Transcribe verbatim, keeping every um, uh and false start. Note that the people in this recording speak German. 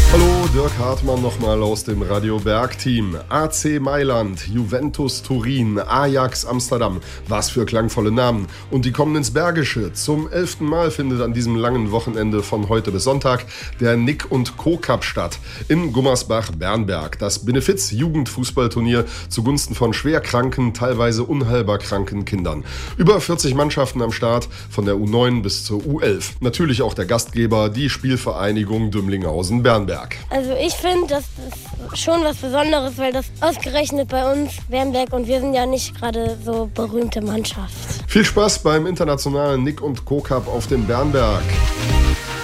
Hallo, Dirk Hartmann nochmal aus dem Radio Berg-Team. A C Mailand, Juventus Turin, Ajax Amsterdam. Was für klangvolle Namen. Und die kommen ins Bergische. Zum elften Mal findet an diesem langen Wochenende von heute bis Sonntag der Nick und Co. Cup statt. In Gummersbach-Bernberg. Das Benefiz-Jugendfußballturnier zugunsten von schwerkranken, teilweise unheilbar kranken Kindern. Über vierzig Mannschaften am Start, von der U neun bis zur U elf. Natürlich auch der Gastgeber, die Spielvereinigung Dümlinghausen-Bernberg. Also ich finde, das ist schon was Besonderes, weil das ausgerechnet bei uns Bernberg und wir sind ja nicht gerade so berühmte Mannschaft. Viel Spaß beim internationalen Nick und Co. Cup auf dem Bernberg.